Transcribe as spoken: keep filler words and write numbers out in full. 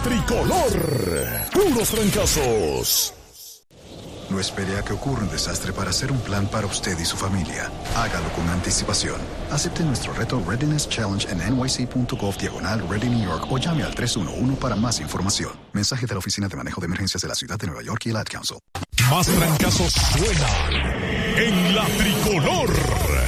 Tricolor, puros trancazos. No espere a que ocurra un desastre para hacer un plan para usted y su familia. Hágalo con anticipación. Acepte nuestro reto Readiness Challenge en N Y C punto gov diagonal Ready New York o llame al tres uno uno para más información. Mensaje de la Oficina de Manejo de Emergencias de la Ciudad de Nueva York y el Ad Council. Más trancazos suenan en la Tricolor.